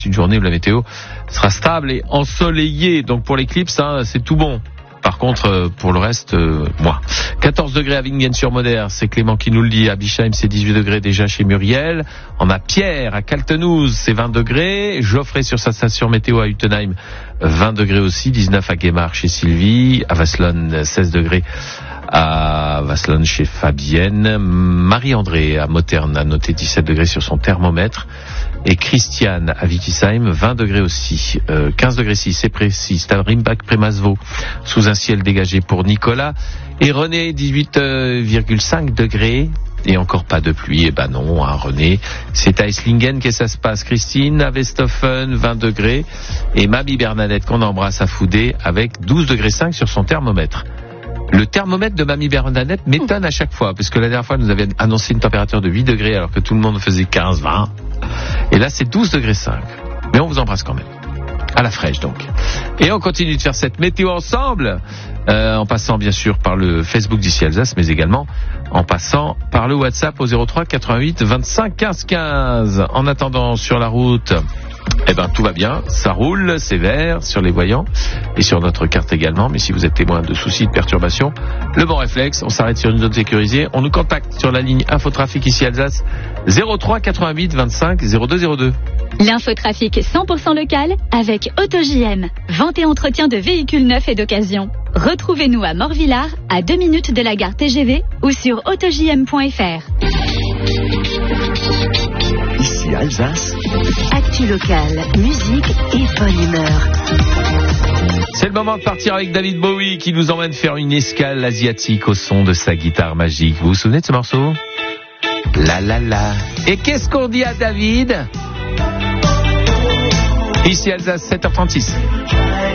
une journée où la météo sera stable et ensoleillée. Donc pour l'éclipse, c'est tout bon. Par contre, pour le reste, moins. 14 degrés à Vingen-sur-Moder, c'est Clément qui nous le dit. À Bischheim, c'est 18 degrés déjà chez Muriel. On a Pierre à Kaltenouze, c'est 20 degrés. Geoffrey sur sa station météo à Utenheim, 20 degrés aussi. 19 à Guémar chez Sylvie. À Vasselonne, 16 degrés à Vasselonne chez Fabienne. Marie-André à Moterne a noté 17 degrés sur son thermomètre. Et Christiane à Wittisheim, 20 degrés aussi. 15 degrés 6, c'est précis. C'est à Rimbach-Prémasvaux, sous un ciel dégagé pour Nicolas. Et René, 18,5 degrés. Et encore pas de pluie. Eh ben non, René. C'est à Eislingen que ça se passe. Christine à Westhofen, 20 degrés. Et Mamie Bernadette, qu'on embrasse à Foudé, avec 12 degrés 5 sur son thermomètre. Le thermomètre de Mamie Bernadette m'étonne à chaque fois, parce que la dernière fois, elle nous avait annoncé une température de 8 degrés, alors que tout le monde faisait 15, 20. Et là, c'est 12 degrés 5. Mais on vous embrasse quand même. À la fraîche, donc. Et on continue de faire cette météo ensemble, en passant, bien sûr, par le Facebook d'ici Alsace, mais également en passant par le WhatsApp au 03 88 25 15 15. En attendant, sur la route, tout va bien, ça roule, c'est vert sur les voyants et sur notre carte également. Mais si vous êtes témoin de soucis, de perturbations, le bon réflexe, on s'arrête sur une zone sécurisée, on nous contacte sur la ligne Infotrafic ici Alsace, 03 88 25 02 02. L'infotrafic 100% local avec AutoJM. Vente et entretien de véhicules neufs et d'occasion. Retrouvez-nous à Morvillard, à 2 minutes de la gare TGV ou sur autojm.fr. Ici Alsace. Actu locale, musique et bonne humeur. C'est le moment de partir avec David Bowie qui nous emmène faire une escale asiatique au son de sa guitare magique. Vous vous souvenez de ce morceau ? La la la. Et qu'est-ce qu'on dit à David ? Ici Alsace, 7h36.